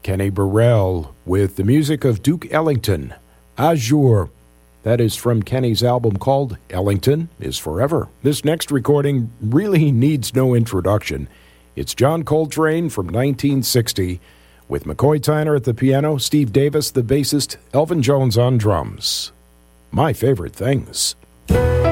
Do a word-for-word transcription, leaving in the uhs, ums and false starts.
Kenny Burrell with the music of Duke Ellington, Azure. That is from Kenny's album called Ellington is Forever. This next recording really needs no introduction. It's John Coltrane from nineteen sixty with McCoy Tyner at the piano, Steve Davis, the bassist, Elvin Jones on drums. My Favorite Things.